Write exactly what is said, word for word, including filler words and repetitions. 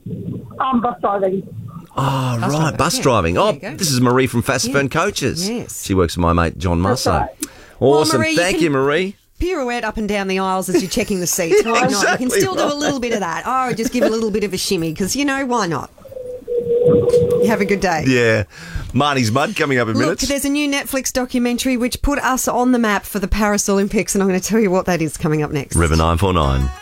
Um, bus driving. Oh, Bus right, driving, bus yeah. driving. There Oh, you go. this is Marie from Fassifern Yeah. Coaches. Yes. She works with my mate John Musso. right. Awesome. Marie, you Thank can- you, Marie. Pirouette up and down the aisles as you're checking the seats. Why not? You exactly can still do right. a little bit of that. Oh, just give a little bit of a shimmy because, you know, why not? You have a good day. Yeah. Marnie's Mud coming up in Look, minutes. there's a new Netflix documentary which put us on the map for the Paris Olympics, and I'm going to tell you what that is coming up next. River nine four nine.